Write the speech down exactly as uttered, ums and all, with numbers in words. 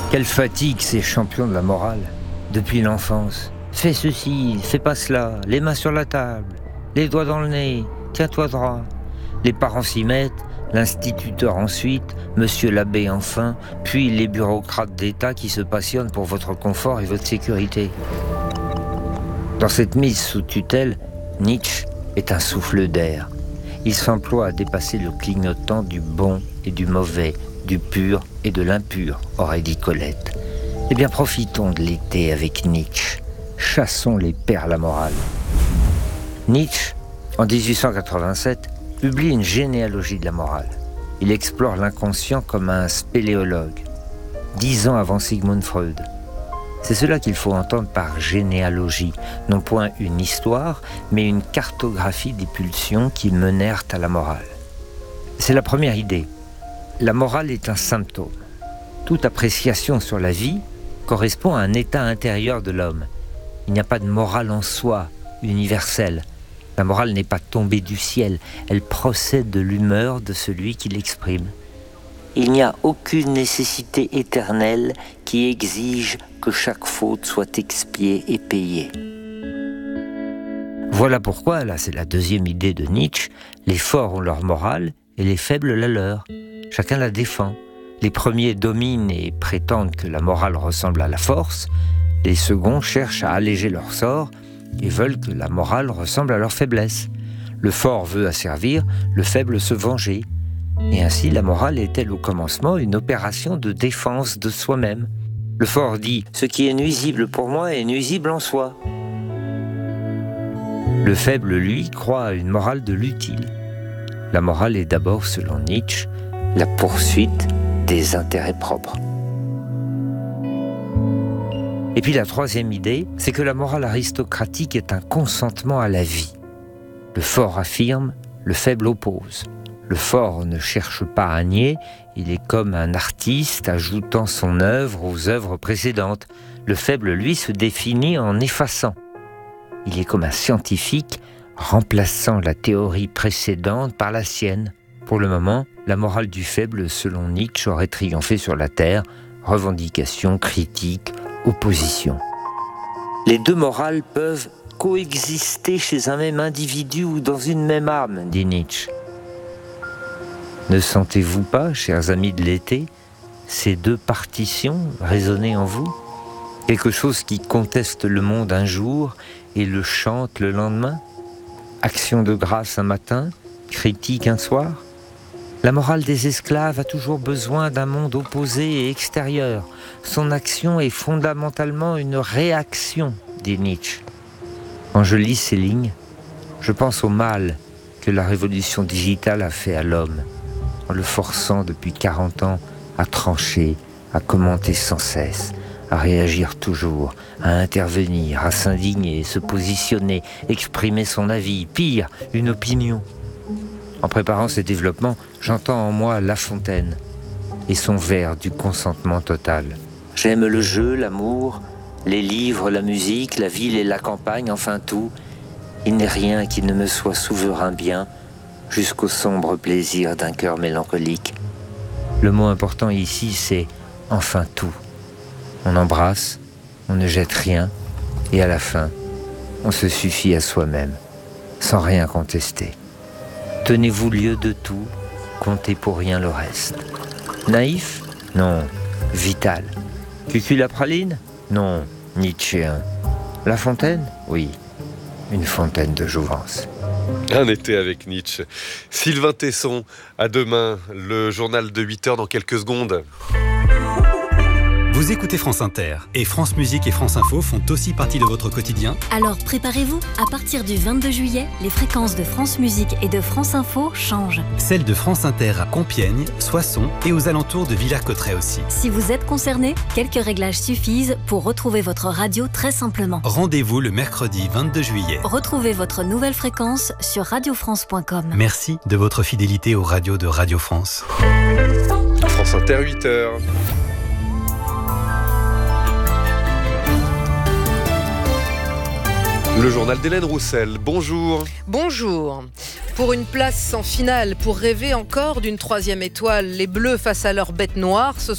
Quelle fatigue ces champions de la morale, depuis l'enfance. Fais ceci, fais pas cela, les mains sur la table, les doigts dans le nez, tiens-toi droit. Les parents s'y mettent, l'instituteur ensuite, monsieur l'abbé enfin, puis les bureaucrates d'État qui se passionnent pour votre confort et votre sécurité. Dans cette mise sous tutelle, Nietzsche est un souffle d'air. Il s'emploie à dépasser le clignotant du bon et du mauvais, du pur et de l'impur, aurait dit Colette. Eh bien, profitons de l'été avec Nietzsche. Chassons les perles à morale. Nietzsche, en dix-huit cent quatre-vingt-sept, publie une généalogie de la morale. Il explore l'inconscient comme un spéléologue, dix ans avant Sigmund Freud. C'est cela qu'il faut entendre par généalogie, non point une histoire, mais une cartographie des pulsions qui menèrent à la morale. C'est la première idée. La morale est un symptôme. Toute appréciation sur la vie correspond à un état intérieur de l'homme. Il n'y a pas de morale en soi, universelle. La morale n'est pas tombée du ciel, elle procède de l'humeur de celui qui l'exprime. Il n'y a aucune nécessité éternelle qui exige que chaque faute soit expiée et payée. Voilà pourquoi, là c'est la deuxième idée de Nietzsche, les forts ont leur morale et les faibles la leur. Chacun la défend. Les premiers dominent et prétendent que la morale ressemble à la force. Les seconds cherchent à alléger leur sort et veulent que la morale ressemble à leur faiblesse. Le fort veut asservir, le faible se venger. Et ainsi, la morale est-elle au commencement une opération de défense de soi-même. Le fort dit « Ce qui est nuisible pour moi est nuisible en soi ». Le faible, lui, croit à une morale de l'utile. La morale est d'abord, selon Nietzsche, la poursuite des intérêts propres. Et puis la troisième idée, c'est que la morale aristocratique est un consentement à la vie. Le fort affirme, le faible oppose. Le fort ne cherche pas à nier, il est comme un artiste ajoutant son œuvre aux œuvres précédentes. Le faible, lui, se définit en effaçant. Il est comme un scientifique remplaçant la théorie précédente par la sienne. Pour le moment, la morale du faible, selon Nietzsche, aurait triomphé sur la terre. Revendication, critique, opposition. Les deux morales peuvent coexister chez un même individu ou dans une même âme, dit Nietzsche. Ne sentez-vous pas, chers amis de l'été, ces deux partitions résonner en vous ? Quelque chose qui conteste le monde un jour et le chante le lendemain ? Action de grâce un matin, critique un soir ? La morale des esclaves a toujours besoin d'un monde opposé et extérieur. Son action est fondamentalement une réaction, dit Nietzsche. Quand je lis ces lignes, je pense au mal que la révolution digitale a fait à l'homme, en le forçant depuis quarante ans à trancher, à commenter sans cesse, à réagir toujours, à intervenir, à s'indigner, se positionner, exprimer son avis, pire, une opinion. En préparant ces développements, j'entends en moi La Fontaine et son vers du consentement total. J'aime le jeu, l'amour, les livres, la musique, la ville et la campagne, enfin tout. Il n'est rien qui ne me soit souverain bien, jusqu'au sombre plaisir d'un cœur mélancolique. Le mot important ici, c'est « enfin tout ». On embrasse, on ne jette rien, et à la fin, on se suffit à soi-même, sans rien contester. Tenez-vous lieu de tout, comptez pour rien le reste. Naïf ? Non, vital. Cuculapraline ? Non, Nietzschéen. La Fontaine ? Oui, une fontaine de jouvence. Un été avec Nietzsche. Sylvain Tesson, à demain, le journal de huit heures dans quelques secondes. Vous écoutez France Inter et France Musique et France Info font aussi partie de votre quotidien. Alors préparez-vous, à partir du vingt-deux juillet, les fréquences de France Musique et de France Info changent. Celles de France Inter à Compiègne, Soissons et aux alentours de Villers-Cotterêts aussi. Si vous êtes concerné, quelques réglages suffisent pour retrouver votre radio très simplement. Rendez-vous le mercredi vingt-deux juillet. Retrouvez votre nouvelle fréquence sur radio france point com. Merci de votre fidélité aux radios de Radio France. France Inter, huit heures. Le journal d'Hélène Roussel, bonjour. Bonjour. Pour une place en finale, pour rêver encore d'une troisième étoile, les Bleus face à leur bête noire, ce